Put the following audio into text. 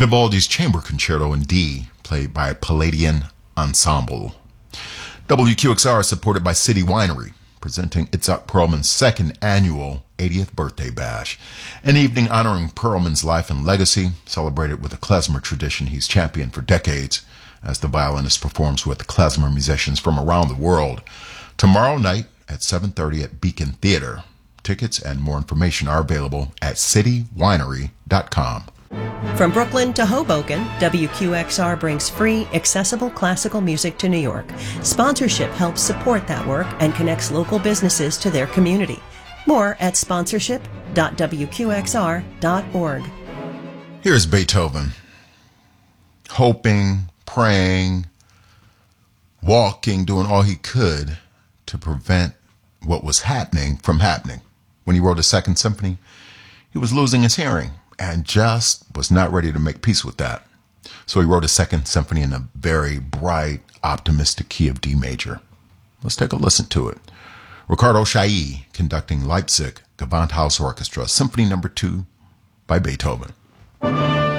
Vivaldi's Chamber Concerto in D, played by Palladian Ensemble. WQXR is supported by City Winery, presenting Itzhak Perlman's second annual 80th birthday bash, an evening honoring Perlman's life and legacy, celebrated with a klezmer tradition he's championed for decades, as the violinist performs with klezmer musicians from around the world. Tomorrow night at 7:30 at Beacon Theater. Tickets and more information are available at citywinery.com. From Brooklyn to Hoboken, WQXR brings free, accessible classical music to New York. Sponsorship helps support that work and connects local businesses to their community. More at sponsorship.wqxr.org. Here's Beethoven. Hoping, praying, walking, doing all he could to prevent what was happening from happening. When he wrote his Second Symphony, he was losing his hearing and just was not ready to make peace with that. So he wrote his Second Symphony in a very bright, optimistic key of D major. Let's take a listen to it. Ricardo Chailly conducting Leipzig Gewandhaus Orchestra, Symphony No. 2 by Beethoven.